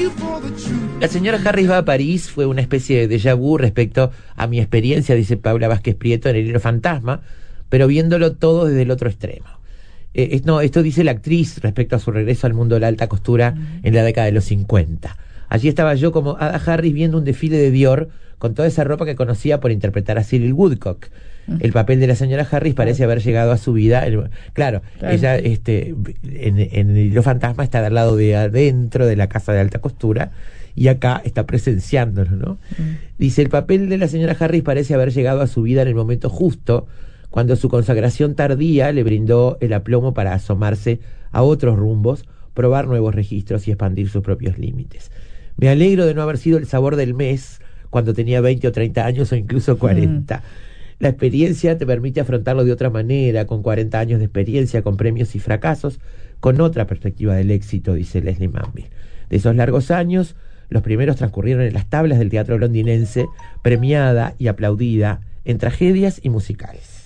La señora Harris va a París fue una especie de déjà vu respecto a mi experiencia, dice Paula Vázquez Prieto, en El hilo fantasma, pero viéndolo todo desde el otro extremo. Esto dice la actriz respecto a su regreso al mundo de la alta costura en la década de los 50. Allí estaba yo como Ada Harris viendo un desfile de Dior con toda esa ropa que conocía por interpretar a Cyril Woodcock. El papel de la señora Harris parece haber llegado a su vida. Claro. Ella en El hilo fantasma está al lado de adentro de la casa de alta costura y acá está presenciándolo, ¿no? Dice, el papel de la señora Harris parece haber llegado a su vida en el momento justo, cuando su consagración tardía le brindó el aplomo para asomarse a otros rumbos, probar nuevos registros y expandir sus propios límites. Me alegro de no haber sido el sabor del mes cuando tenía 20 o 30 años o incluso 40. La experiencia te permite afrontarlo de otra manera, con 40 años de experiencia, con premios y fracasos, con otra perspectiva del éxito, dice Leslie Manville. De esos largos años, los primeros transcurrieron en las tablas del teatro londinense, premiada y aplaudida en tragedias y musicales.